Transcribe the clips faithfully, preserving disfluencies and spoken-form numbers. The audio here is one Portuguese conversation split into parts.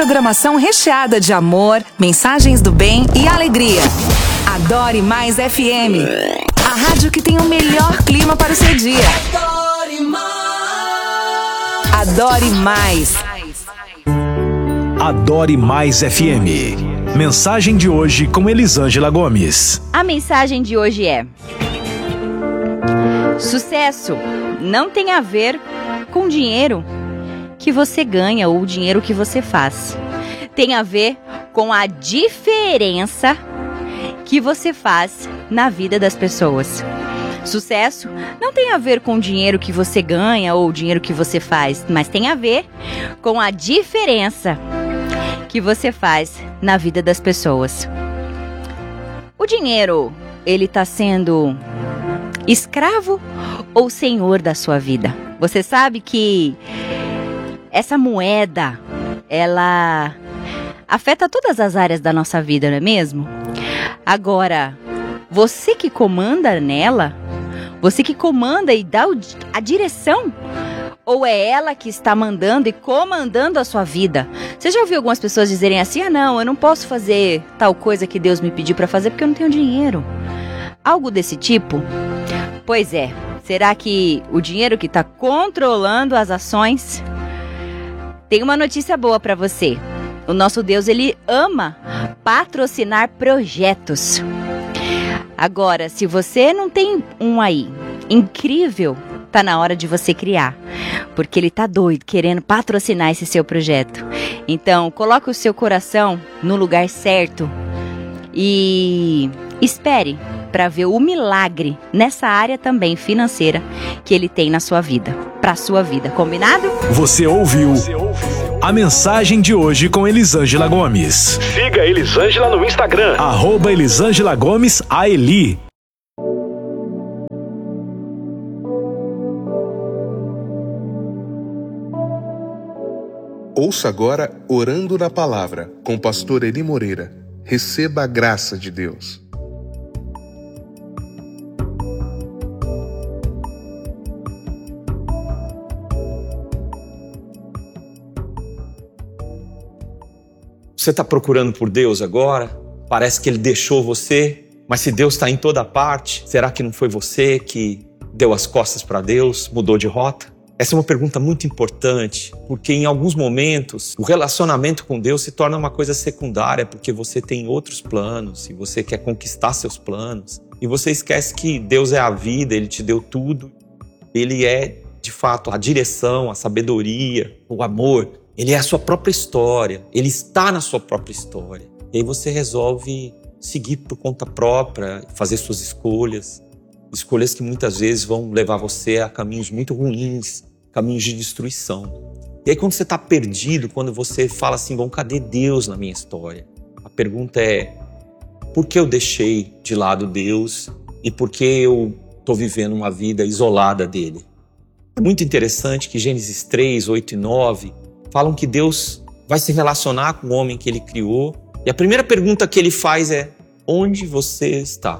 programação recheada de amor, mensagens do bem e alegria. Adore Mais F M, a rádio que tem o melhor clima para o seu dia. Adore Mais. Adore Mais. Adore Mais F M. Mensagem de hoje com Elisângela Gomes. A mensagem de hoje é: sucesso não tem a ver com dinheiro que você ganha ou o dinheiro que você faz. Tem a ver com a diferença que você faz na vida das pessoas. Sucesso não tem a ver com o dinheiro que você ganha ou o dinheiro que você faz, mas tem a ver com a diferença que você faz na vida das pessoas. O dinheiro, ele está sendo escravo ou senhor da sua vida? Você sabe que essa moeda, ela afeta todas as áreas da nossa vida, não é mesmo? Agora, você que comanda nela, você que comanda e dá a direção, ou é ela que está mandando e comandando a sua vida? Você já ouviu algumas pessoas dizerem assim: ah não, eu não posso fazer tal coisa que Deus me pediu para fazer porque eu não tenho dinheiro? Algo desse tipo? Pois é, será que o dinheiro que está controlando as ações? Tem uma notícia boa para você. O nosso Deus, ele ama patrocinar projetos. Agora, se você não tem um aí incrível, tá na hora de você criar, porque ele tá doido querendo patrocinar esse seu projeto. Então, coloque o seu coração no lugar certo e espere para ver o milagre nessa área também financeira que ele tem na sua vida, para sua vida, combinado? Você ouviu a mensagem de hoje com Elisângela Gomes. Siga a Elisângela no Instagram, arroba Elisângela Gomes A Eli. Ouça agora Orando na Palavra, com o pastor Eli Moreira. Receba a graça de Deus. Você está procurando por Deus agora? Parece que Ele deixou você, mas se Deus está em toda parte, será que não foi você que deu as costas para Deus, mudou de rota? Essa é uma pergunta muito importante, porque em alguns momentos o relacionamento com Deus se torna uma coisa secundária, porque você tem outros planos e você quer conquistar seus planos. E você esquece que Deus é a vida, Ele te deu tudo. Ele é, de fato, a direção, a sabedoria, o amor. Ele é a sua própria história, Ele está na sua própria história. E aí você resolve seguir por conta própria, fazer suas escolhas. Escolhas que muitas vezes vão levar você a caminhos muito ruins, caminhos de destruição. E aí quando você está perdido, quando você fala assim, bom, cadê Deus na minha história? A pergunta é, por que eu deixei de lado Deus e por que eu estou vivendo uma vida isolada dele? É muito interessante que Gênesis três, oito e nove falam que Deus vai se relacionar com o homem que Ele criou. E a primeira pergunta que Ele faz é, onde você está?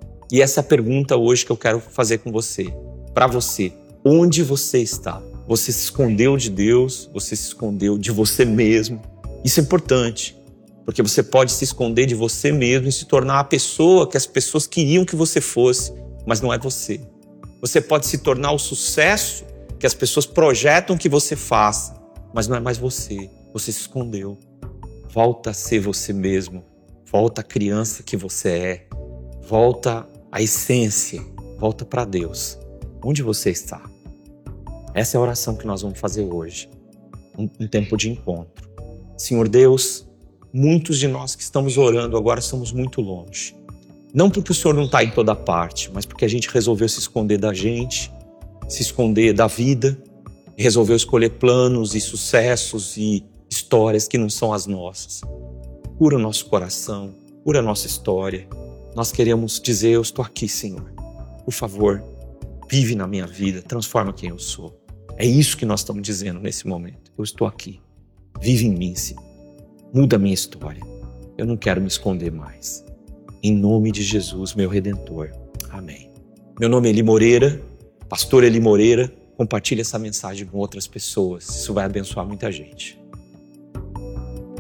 E essa é a pergunta hoje que eu quero fazer com você, para você. Onde você está? Você se escondeu de Deus, você se escondeu de você mesmo. Isso é importante, porque você pode se esconder de você mesmo e se tornar a pessoa que as pessoas queriam que você fosse, mas não é você. Você pode se tornar o sucesso que as pessoas projetam que você faça, mas não é mais você. Você se escondeu. Volta a ser você mesmo. Volta a criança que você é. Volta à essência. Volta para Deus. Onde você está? Essa é a oração que nós vamos fazer hoje. Um, um tempo de encontro. Senhor Deus, muitos de nós que estamos orando agora estamos muito longe. Não porque o Senhor não está em toda parte, mas porque a gente resolveu se esconder da gente, se esconder da vida, resolveu escolher planos e sucessos e histórias que não são as nossas. Cura o nosso coração, cura a nossa história. Nós queremos dizer, eu estou aqui, Senhor. Por favor, vive na minha vida, transforma quem eu sou. É isso que nós estamos dizendo nesse momento. Eu estou aqui. Vive em mim, Senhor. Muda a minha história. Eu não quero me esconder mais. Em nome de Jesus, meu Redentor. Amém. Meu nome é Eli Moreira, pastor Eli Moreira. Compartilhe essa mensagem com outras pessoas. Isso vai abençoar muita gente.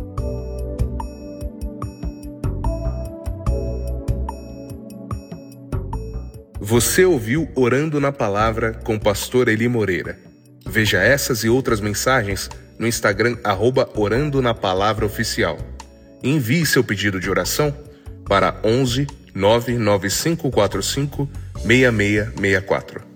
Você ouviu Orando na Palavra com o pastor Eli Moreira. Veja essas e outras mensagens no Instagram arroba Orando na Palavra Oficial. Envie seu pedido de oração para onze nove nove cinco quatro cinco seis seis seis quatro.